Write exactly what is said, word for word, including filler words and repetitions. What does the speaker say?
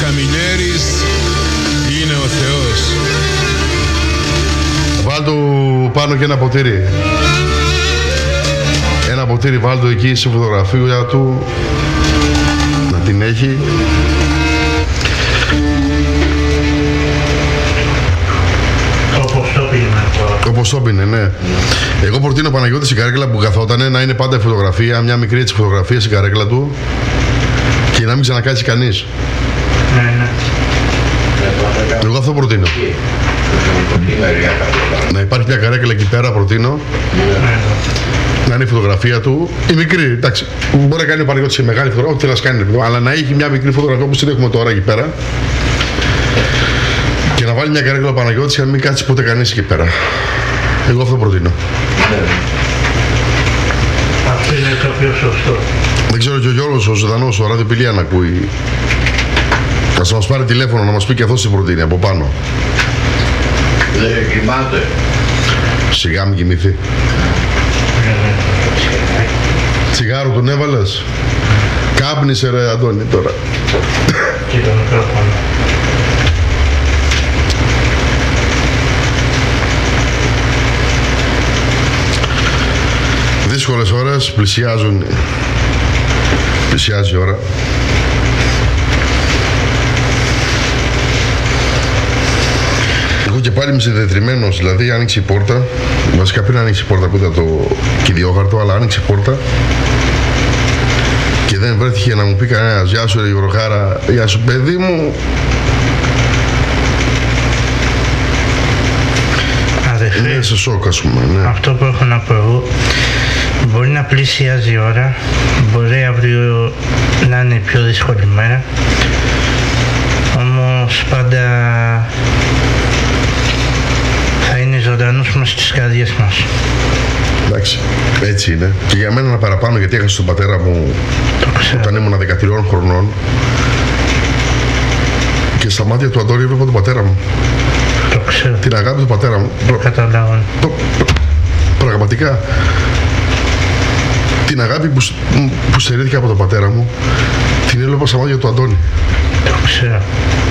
Καμιλιέρης είναι ο Θεός. Βάλ' του πάνω και ένα ποτήρι. Ένα ποτήρι βάλ' του εκεί στη φωτογραφία του. Να την έχει. Όπως το πίνει. Όπως το πίνει, ναι. Εγώ προτείνω Παναγιώτη στην καρέκλα που καθότανε να είναι πάντα η φωτογραφία, μια μικρή έτσι φωτογραφία στην καρέκλα του και να μην ξανακάτσει κανείς. Ναι, ναι. Εγώ αυτό προτείνω. Να υπάρχει μια καρέκλα εκεί πέρα, προτείνω. Να είναι η φωτογραφία του. Η μικρή, εντάξει. Μπορεί να κάνει ο Παναγιώτης σε μεγάλη φωτογραφία, ό,τι θέλει να κάνει, αλλά να έχει μια μικρή φωτογραφία όπως την έχουμε τώρα εκεί πέρα. Και να βάλει μια καρέκλα ο Παναγιώτης και να μην κάτσει ποτέ κανείς εκεί πέρα. Εγώ αυτό προτείνω. Αυτό είναι το πιο σωστό. Δεν ξέρω και ο Γιώργος ο ζωντανός, ο ραδιοπηλία να ακούει. Να μας πάρει τηλέφωνο να μας πει και αυτός τι προτείνει από πάνω. Δεν κοιμάται. Σιγά μην κοιμηθεί. Τσιγάρο τον έβαλες. Κάπνισε ρε Αντώνη τώρα. Και το μικρόφωνο. Δύσκολες ώρες, πλησιάζουν. Πλησιάζει η ώρα. Εγώ και πάλι είμαι συνδεδρυμένος, δηλαδή άνοιξε η πόρτα. Βασικά πριν άνοιξε η πόρτα που ήταν το κυδιόχαρτο, αλλά άνοιξε η πόρτα. Και δεν βρέθηκε να μου πει κανένας «Γεια σου ρε Γιωργάρα, γεια σου παιδί μου». Αδερφέ, Είναι σε σοκ ας πούμε, ναι. αυτό που έχω να πω εγώ, μπορεί να πλησιάζει η ώρα, μπορεί αύριο να είναι η πιο δύσκολη μέρα, όμως πάντα θα είναι ζωντανός μας στις καρδιές μας. Εντάξει, έτσι είναι. Και για μένα ένα παραπάνω, γιατί έχασα τον πατέρα μου όταν ήμουν δεκατρία χρονών και στα μάτια του Αντώνη έβλεπα τον πατέρα μου. Το ξέρω. Την αγάπη του πατέρα μου. Το καταλάβω. Το, πραγματικά. Την αγάπη που, που στερήθηκα από τον πατέρα μου την έβλεπα στα μάτια του Αντώνη. Το ξέρω.